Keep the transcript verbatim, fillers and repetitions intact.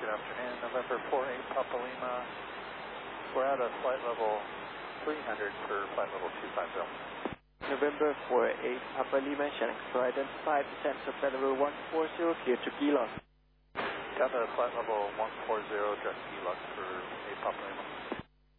Good afternoon, November four eight Papa Lima. We're at a flight level three hundred for flight level two five zero. November four eight Papa Lima, Shanghai flight identified, descent to flight level one four zero, clear to Geelong. Got a flight level one four zero, direct Geelong for eight Papa Lima.